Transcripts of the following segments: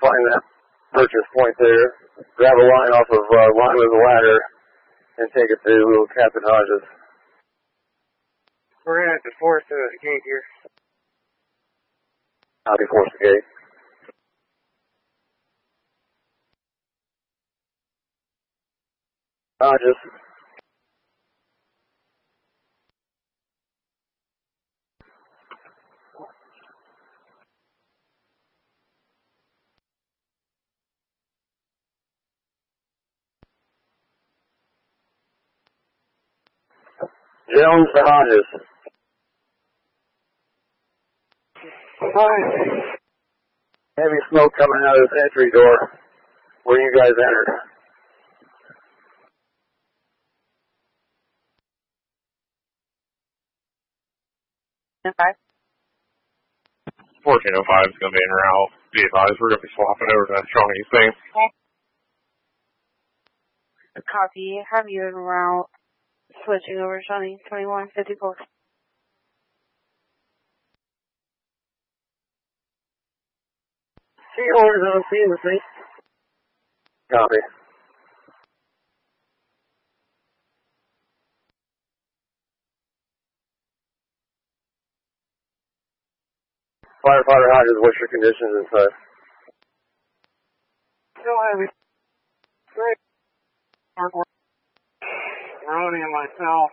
find that purchase point there, grab a line off of line with the ladder, and take it to Captain Hodges. We're going to have to force the gate here. I'll be forced the gate. Hodges. Jones to Hodges. Hi. Heavy smoke coming out of this entry door where you guys entered. Okay. 1405 is going to be en route. Be advised, we're going to be swapping over to that strong east thing. Copy. Have you en route? Switching over to Shawnee 2154. Sea orders on scene with me. Copy. Firefighter Hodges, what's your conditions inside? Still heavy. Great. Ronnie and myself.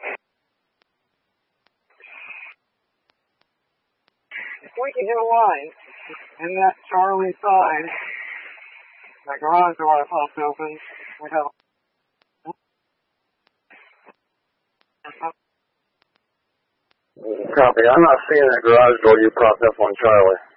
If we could get a line in that Charlie side, that garage door I popped open, we'd have Copy. I'm not seeing that garage door you propped up on Charlie.